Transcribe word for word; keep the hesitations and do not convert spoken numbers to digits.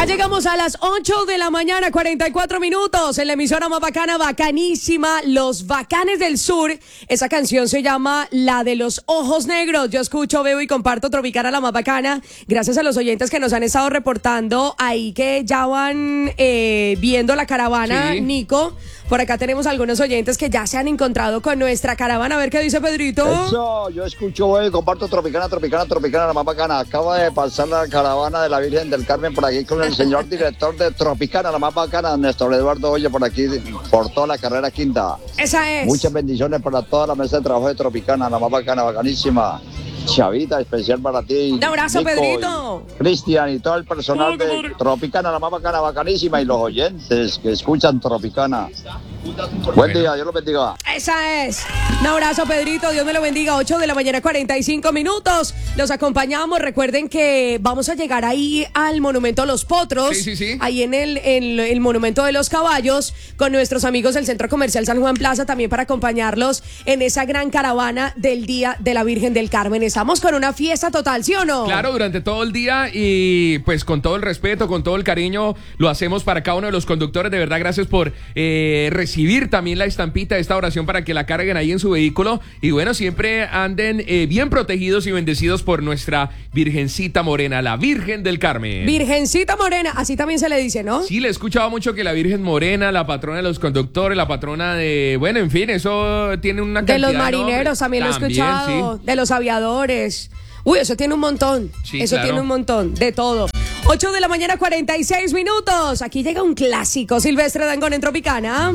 Ya llegamos a las ocho de la mañana, cuarenta y cuatro minutos, en la emisora más bacana, bacanísima, Los Bacanes del Sur. Esa canción se llama La de los Ojos Negros. Yo escucho, veo y comparto Tropicana, la más bacana. Gracias a los oyentes que nos han estado reportando ahí que ya van eh, viendo la caravana, sí. Nico. Por acá tenemos algunos oyentes que ya se han encontrado con nuestra caravana. A ver qué dice Pedrito. Eso, yo escucho, veo y comparto Tropicana, Tropicana, Tropicana, la más bacana. Acaba de pasar la caravana de la Virgen del Carmen por aquí con el señor director de Tropicana, la más bacana, Néstor Eduardo Oye, por aquí, por toda la carrera quinta. Esa es. Muchas bendiciones para toda la mesa de trabajo de Tropicana, la más bacana, bacanísima. Chavita, especial para ti. Un abrazo, Nico, Pedrito. Cristian y todo el personal oh, de Tropicana, la más bacana, bacanísima, y los oyentes que escuchan Tropicana. Buen día, Dios los bendiga. Esa es. Un abrazo, Pedrito, Dios me lo bendiga. ocho de la mañana, cuarenta y cinco minutos. Los acompañamos. Recuerden que vamos a llegar ahí al Monumento a los Potros. Sí, sí, sí. Ahí en el, en el Monumento de los Caballos, con nuestros amigos del Centro Comercial San Juan Plaza, también para acompañarlos en esa gran caravana del Día de la Virgen del Carmen. Estamos con una fiesta total, ¿sí o no? Claro, durante todo el día y pues con todo el respeto, con todo el cariño, lo hacemos para cada uno de los conductores. De verdad, gracias por eh, recibir también la estampita de esta oración para que la carguen ahí en su vehículo. Y bueno, siempre anden eh, bien protegidos y bendecidos por nuestra Virgencita Morena, la Virgen del Carmen. Virgencita Morena, así también se le dice, ¿no? Sí, le he escuchado mucho que la Virgen Morena, la patrona de los conductores, la patrona de... Bueno, en fin, eso tiene una cantidad de los marineros, de también, también lo he escuchado, sí. De los aviadores. Uy, eso tiene un montón. Sí, eso claro. tiene un montón, de todo. ocho de la mañana, cuarenta y seis minutos. Aquí llega un clásico, Silvestre Dangond en Tropicana.